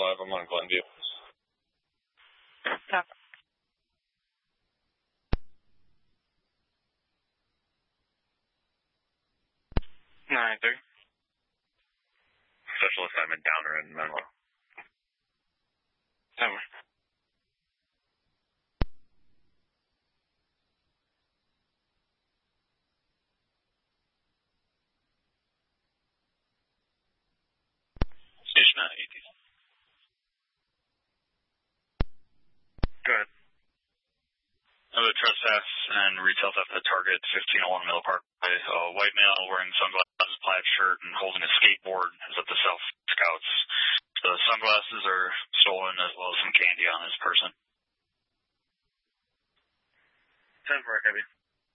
5, I'm on Glenview. Copy. 9-3. Special assignment Downer in Menlo. Downer. Station at 80. Go ahead. The trespass and retail theft at Target, 1501 Miller Park. A white male wearing sunglasses, plaid shirt, and holding a skateboard is at the South Scouts. The sunglasses are stolen as well as some candy on his person. 10-4, heavy.